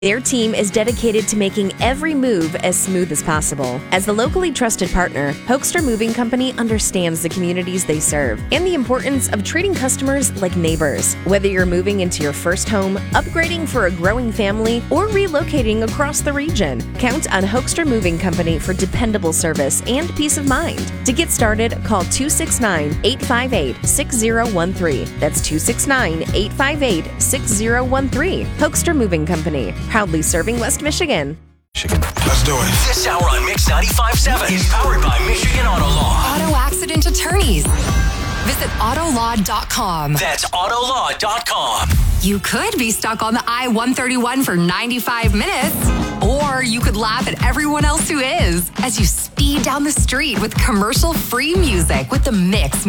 Their team is dedicated to making every move as smooth as possible. As the locally trusted partner, Hoekstra Moving Company understands the communities they serve and the importance of treating customers like neighbors. Whether you're moving into your first home, upgrading for a growing family, or relocating across the region, count on Hoekstra Moving Company for dependable service and peace of mind. To get started, call 269-858-6013. That's 269-858-6013. Hoekstra Moving Company. Proudly serving West Michigan. Let's do it. This hour on Mix 95.7 is powered by Michigan Auto Law. Auto accident attorneys. Visit autolaw.com. That's autolaw.com. You could be stuck on the I-131 for 95 minutes, or you could laugh at everyone else who is as you speed down the street with commercial-free music with the Mix